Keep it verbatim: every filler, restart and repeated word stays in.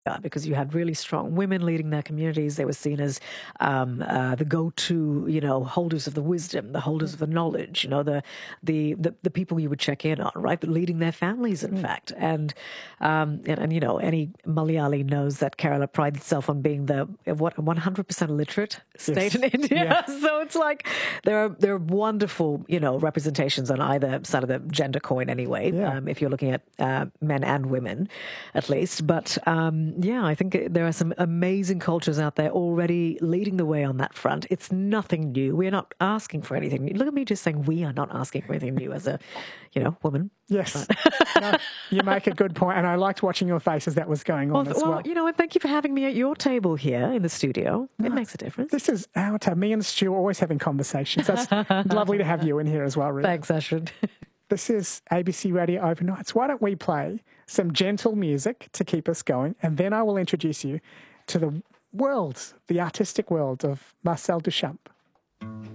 Uh, because you had really strong women leading their communities. They were seen as um, uh, the go-to, you know, holders of the wisdom, the holders of the knowledge, you know, the the the, the people you would check in on, right? But leading their families, in mm. fact. And, um, and, and, you know, any Malayali knows that Kerala prides itself on being the, what, one hundred percent illiterate state yes. in India. Yeah. So it's like there are, there are wonderful, you know, representations on either side of the gender coin anyway, yeah. um, if you're looking at uh, men and women, at least. But, um, yeah, I think there are some amazing cultures out there already leading the way on that front. It's nothing new. We're not asking for anything new. Look at me just saying we are not asking for anything new as a, you know, woman. Yes. No, you make a good point, and I liked watching your face as that was going on well, as well. Well, you know, and thank you for having me at your table here in the studio. No, it makes a difference. This is our time. Me and Stu are always having conversations. That's lovely to have you in here as well, Ruth. Thanks, Ashwin. This is A B C Radio Overnights. Why don't we play some gentle music to keep us going, and then I will introduce you to the world, the artistic world of Marcel Duchamp.